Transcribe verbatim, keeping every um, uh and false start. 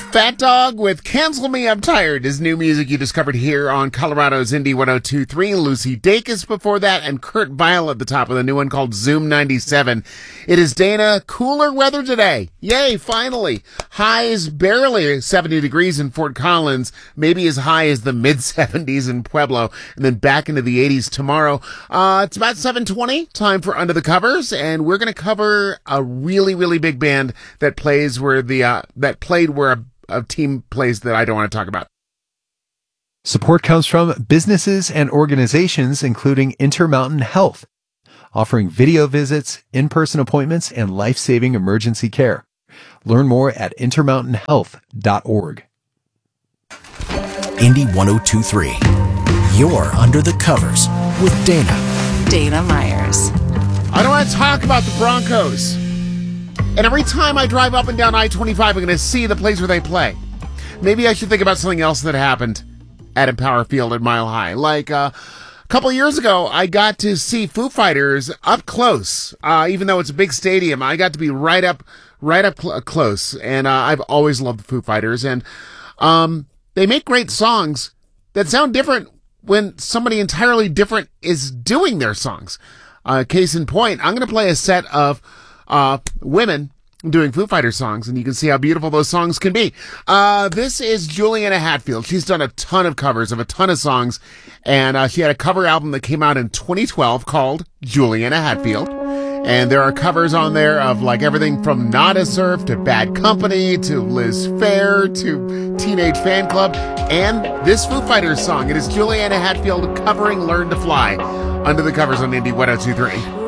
Fat Dog with Cancel Me, I'm Tired is new music you discovered here on Colorado's Indie one oh two point three. Lucy Dacus before that, and Kurt Vile at the top with a new one called Zoom ninety-seven. It is Dana. Cooler weather today. Yay, finally. Highs barely seventy degrees in Fort Collins, maybe as high as the mid seventies in Pueblo, and then back into the eighties tomorrow. Uh, it's about seven twenty, time for Under the Covers, and we're going to cover a really, really big band that plays where the, uh, that played where a of team plays that I don't want to talk about. Support comes from businesses and organizations, including Intermountain Health, offering video visits, in-person appointments, and life-saving emergency care. Learn more at intermountain health dot org. Indie one oh two point three. You're Under the Covers with Dana. Dana Myers. I don't want to talk about the Broncos. And every time I drive up and down I twenty-five, I'm going to see the place where they play. Maybe I should think about something else that happened at Empower Field at Mile High. Like, uh, a couple years ago, I got to see Foo Fighters up close. Uh, even though it's a big stadium, I got to be right up, right up cl- close. And, uh, I've always loved the Foo Fighters. And, um, they make great songs that sound different when somebody entirely different is doing their songs. Uh, case in point, I'm going to play a set of Uh, women doing Foo Fighters songs, and you can see how beautiful those songs can be. Uh, this is Juliana Hatfield. She's done a ton of covers of a ton of songs, and uh, she had a cover album that came out in twenty twelve called Juliana Hatfield. And there are covers on there of like everything from Nada Surf to Bad Company to Liz Phair to Teenage Fan Club, and this Foo Fighters song. It is Juliana Hatfield covering Learn to Fly. Under the Covers on Indie one oh two point three.